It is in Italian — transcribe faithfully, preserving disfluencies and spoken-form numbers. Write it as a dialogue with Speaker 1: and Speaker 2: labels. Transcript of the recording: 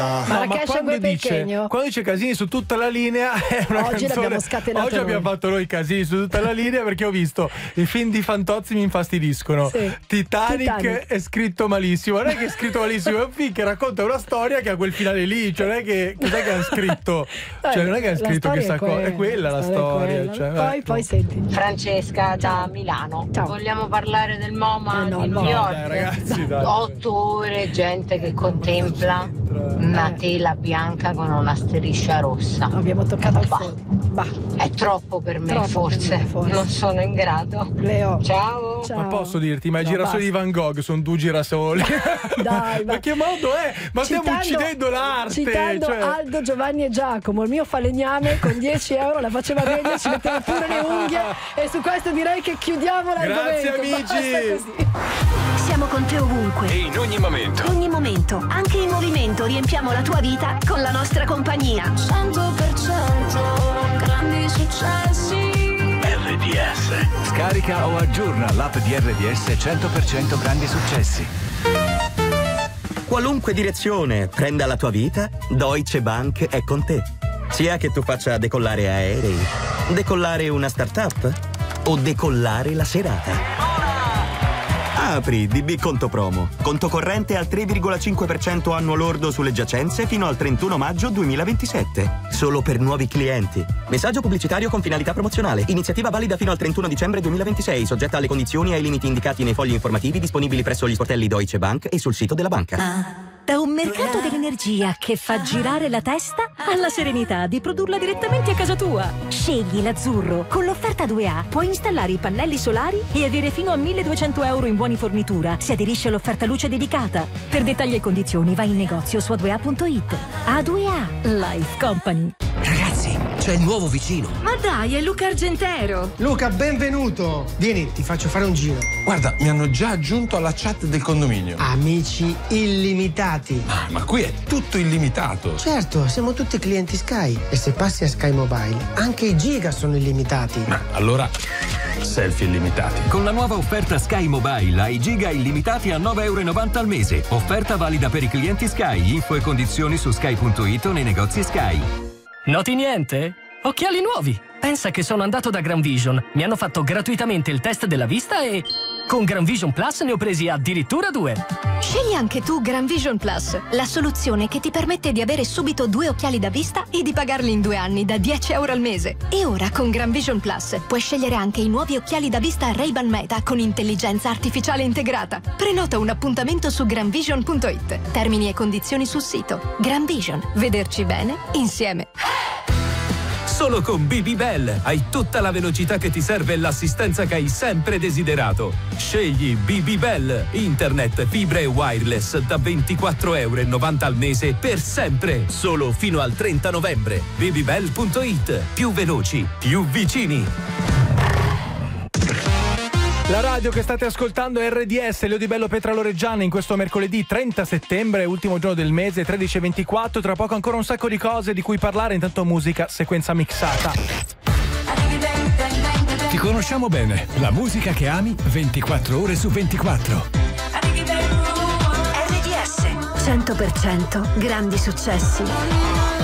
Speaker 1: Ma
Speaker 2: no, ma quando dice, quando dice casini su tutta la linea è una
Speaker 1: oggi
Speaker 2: canzone.
Speaker 1: l'abbiamo scatenato
Speaker 2: Oggi
Speaker 1: noi.
Speaker 2: abbiamo fatto noi casini su tutta la linea perché ho visto i film di Fantozzi mi infastidiscono.
Speaker 1: Sì.
Speaker 2: Titanic,
Speaker 1: Titanic
Speaker 2: è scritto malissimo. Non è che è scritto malissimo, è un film che racconta una storia che ha quel finale lì. Cioè non è che cos'è che ha scritto? Cioè non è che ha scritto chissà cosa. È quella la storia. Cioè,
Speaker 1: poi,
Speaker 2: ecco.
Speaker 1: poi senti.
Speaker 3: Francesca da Milano.
Speaker 1: Ciao.
Speaker 3: Vogliamo parlare del MoMA
Speaker 1: Eh no,
Speaker 3: di New
Speaker 1: no.
Speaker 3: York?
Speaker 2: Dai, ragazzi, dai.
Speaker 3: Otto ore gente che contempla una tela bianca con una striscia rossa.
Speaker 1: Abbiamo toccato al
Speaker 3: Bah.
Speaker 1: fondo. Bah.
Speaker 3: È troppo per me,
Speaker 1: Troppo
Speaker 3: forse.
Speaker 1: per me, forse.
Speaker 3: Non sono in grado.
Speaker 1: Leo.
Speaker 3: Ciao.
Speaker 1: Ciao.
Speaker 2: Ma posso dirti, ma i
Speaker 1: No,
Speaker 2: girasoli
Speaker 1: basta.
Speaker 2: di Van Gogh sono due girasoli.
Speaker 1: Dai,
Speaker 2: ma
Speaker 1: ma-
Speaker 2: che modo è? Ma stiamo
Speaker 1: Citando-
Speaker 2: uccidendo l'arte.
Speaker 1: Citando
Speaker 2: Cioè...
Speaker 1: Aldo, Giovanni e Giacomo, il mio falegname con dieci euro la faceva meglio, ci metteva pure le unghie. E su questo direi che chiudiamo l'argomento.
Speaker 2: Grazie, amici.
Speaker 1: Basta così.
Speaker 4: Siamo con te ovunque.
Speaker 5: E in ogni momento.
Speaker 4: Ogni momento, anche in movimento, riempiamo la tua vita con la nostra compagnia.
Speaker 6: cento per cento grandi successi.
Speaker 5: R D S. Scarica o aggiorna l'app di R D S cento per cento grandi successi.
Speaker 7: Qualunque direzione prenda la tua vita, Deutsche Bank è con te. Sia che tu faccia decollare aerei, decollare una startup o decollare la serata. Apri D B Conto Promo. Conto corrente al tre virgola cinque per cento annuo lordo sulle giacenze fino al trentuno maggio duemilaventisette. Solo per nuovi clienti. Messaggio pubblicitario con finalità promozionale. Iniziativa valida fino al trentuno dicembre duemilaventisei, soggetta alle condizioni e ai limiti indicati nei fogli informativi disponibili presso gli sportelli Deutsche Bank e sul sito della banca.
Speaker 4: Ah, da un mercato dell'energia che fa girare la testa alla serenità di produrla direttamente a casa tua. Scegli l'azzurro. Con l'offerta due A puoi installare i pannelli solari e avere fino a milleduecento euro in buoni fornitura se aderisci all'offerta luce dedicata. Per dettagli e condizioni vai in negozio su a due a punto it. A due A Life Company.
Speaker 8: Ragazzi, c'è il nuovo vicino.
Speaker 4: Ma dai, è Luca Argentero.
Speaker 9: Luca, benvenuto. Vieni, ti faccio fare un giro.
Speaker 10: Guarda, mi hanno già aggiunto alla chat del condominio.
Speaker 9: Amici illimitati.
Speaker 10: Ah, ma qui è tutto illimitato.
Speaker 9: Certo, siamo tutti clienti Sky. E se passi a Sky Mobile, anche i giga sono illimitati.
Speaker 10: Ma allora, selfie illimitati.
Speaker 5: Con la nuova offerta Sky Mobile hai giga illimitati a nove virgola novanta euro al mese. Offerta valida per i clienti Sky. Info e condizioni su sky punto it o nei negozi Sky.
Speaker 11: Noti niente? Occhiali nuovi! Pensa che sono andato da Gran Vision. Mi hanno fatto gratuitamente il test della vista e con Gran Vision Plus ne ho presi addirittura due.
Speaker 4: Scegli anche tu Gran Vision Plus, la soluzione che ti permette di avere subito due occhiali da vista e di pagarli in due anni da dieci euro al mese. E ora con Gran Vision Plus puoi scegliere anche i nuovi occhiali da vista Ray-Ban Meta con intelligenza artificiale integrata. Prenota un appuntamento su gran vision punto it. Termini e condizioni sul sito. Gran Vision. Vederci bene insieme.
Speaker 12: Solo con B B Bell hai tutta la velocità che ti serve e l'assistenza che hai sempre desiderato. Scegli B B Bell, internet, fibra e wireless da ventiquattro virgola novanta euro al mese per sempre. Solo fino al trenta novembre. b b bell punto it. Più veloci, più vicini.
Speaker 2: La radio che state ascoltando è R D S, Leo Di Bello, Petra Loreggiana in questo mercoledì trenta settembre, ultimo giorno del mese, tredici e ventiquattro. Tra poco ancora un sacco di cose di cui parlare, intanto musica, sequenza mixata.
Speaker 5: Ti conosciamo bene. La musica che ami ventiquattro ore su ventiquattro.
Speaker 4: R D S cento per cento grandi successi.